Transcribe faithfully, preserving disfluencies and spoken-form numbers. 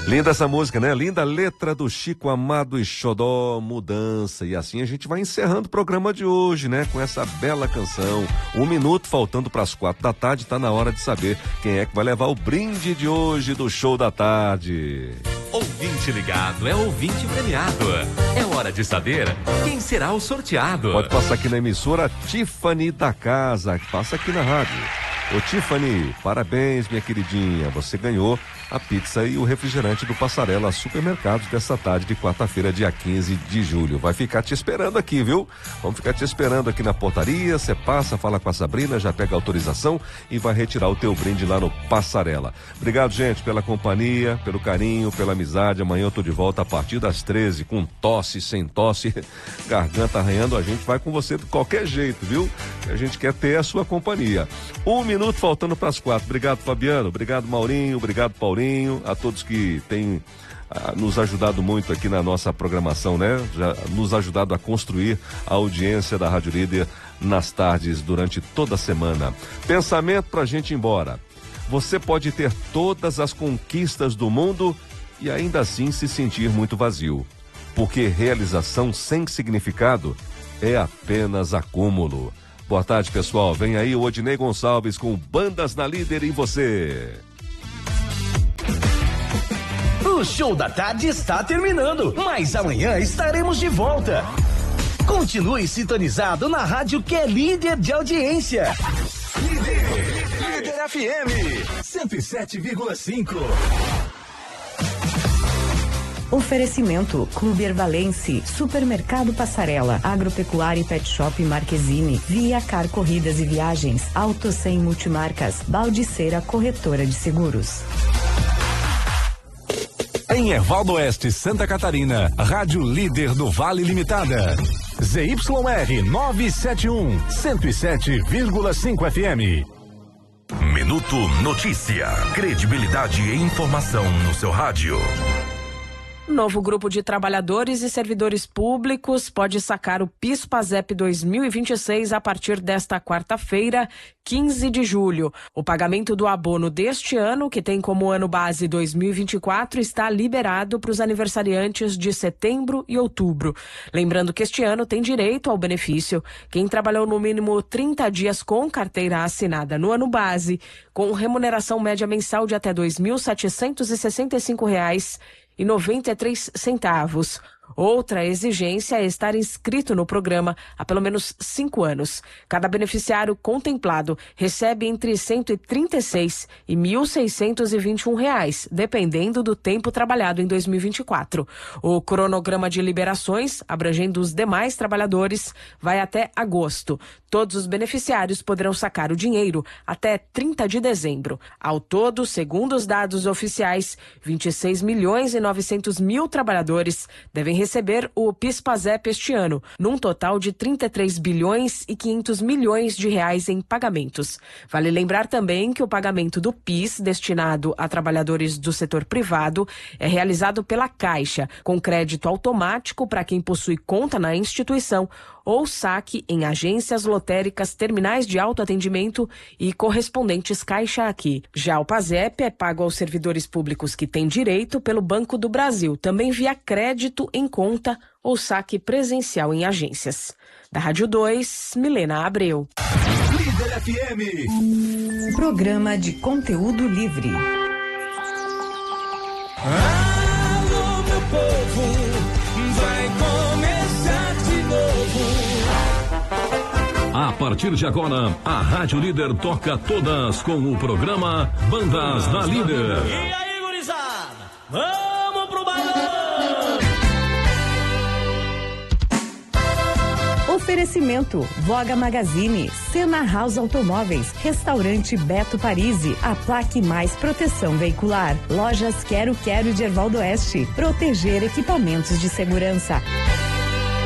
Linda essa música, né? Linda letra do Chico Amado e Xodó, Mudança. E assim a gente vai encerrando o programa de hoje, né? Com essa bela canção. Um minuto faltando para as quatro da tarde, tá na hora de saber quem é que vai levar o brinde de hoje do Show da Tarde. Ouvinte ligado é ouvinte premiado. É hora de saber quem será o sorteado. Pode passar aqui na emissora Tiffany da Casa, passa aqui na rádio. Ô Tiffany, parabéns, minha queridinha, você ganhou a pizza e o refrigerante do Passarela Supermercados dessa tarde de quarta-feira, dia quinze de julho. Vai ficar te esperando aqui, viu? Vamos ficar te esperando aqui na portaria, você passa, fala com a Sabrina, já pega a autorização e vai retirar o teu brinde lá no Passarela. Obrigado, gente, pela companhia, pelo carinho, pela amizade. Amanhã eu tô de volta a partir das treze, com tosse, sem tosse, garganta arranhando, a gente vai com você de qualquer jeito, viu? A gente quer ter a sua companhia. Um minuto faltando para as quatro. Obrigado, Fabiano. Obrigado, Maurinho. Obrigado, Paulinho. A todos que têm ah, nos ajudado muito aqui na nossa programação, né? Já nos ajudado a construir a audiência da Rádio Líder nas tardes durante toda a semana. Pensamento pra gente ir embora. Você pode ter todas as conquistas do mundo e ainda assim se sentir muito vazio, porque realização sem significado é apenas acúmulo. Boa tarde, pessoal. Vem aí o Odinei Gonçalves com Bandas na Líder em você. O Show da Tarde está terminando, mas amanhã estaremos de volta. Continue sintonizado na rádio que é líder de audiência. Líder, Líder F M cento e sete vírgula cinco. Oferecimento Clube Ervalense, Supermercado Passarela, Agropecuária e Pet Shop Marquezine, Via Car Corridas e Viagens, Auto Sem Multimarcas, Baldiceira Corretora de Seguros. Em Ervaldo Oeste, Santa Catarina, Rádio Líder do Vale Limitada. Z Y R novecentos e setenta e um, cento e sete vírgula cinco F M. Minuto Notícia. Credibilidade e informação no seu rádio. Novo grupo de trabalhadores e servidores públicos pode sacar o PIS/PASEP dois mil e vinte e seis a partir desta quarta-feira, quinze de julho. O pagamento do abono deste ano, que tem como ano base dois mil e vinte e quatro, está liberado para os aniversariantes de setembro e outubro. Lembrando que este ano tem direito ao benefício quem trabalhou no mínimo trinta dias com carteira assinada no ano base, com remuneração média mensal de até dois mil setecentos e sessenta e cinco reais e noventa e três centavos. Outra exigência é estar inscrito no programa há pelo menos cinco anos. Cada beneficiário contemplado recebe entre cento e trinta e seis e mil seiscentos e vinte e um reais, dependendo do tempo trabalhado em dois mil e vinte e quatro. O cronograma de liberações, abrangendo os demais trabalhadores, vai até agosto. Todos os beneficiários poderão sacar o dinheiro até trinta de dezembro. Ao todo, segundo os dados oficiais, vinte e seis milhões e novecentos mil trabalhadores devem receber o PIS/PASEP este ano, num total de trinta e três bilhões e quinhentos milhões de reais em pagamentos. Vale lembrar também que o pagamento do PIS destinado a trabalhadores do setor privado é realizado pela Caixa, com crédito automático para quem possui conta na instituição ou saque em agências lotéricas, terminais de autoatendimento e correspondentes Caixa Aqui. Já o PASEP é pago aos servidores públicos que têm direito pelo Banco do Brasil, também via crédito em conta ou saque presencial em agências. Da Rádio dois, Milena Abreu. Líder F M. Programa de conteúdo livre. Alô, meu povo, vai começar de novo. A partir de agora, a Rádio Líder toca todas com o programa Bandas da Líder. E aí, gurizada? Vamos pro bailão! Oferecimento Voga Magazine, Sena House Automóveis, Restaurante Beto Parisi, a Plaque Mais Proteção Veicular, Lojas Quero Quero de Ervaldo Oeste, proteger equipamentos de segurança.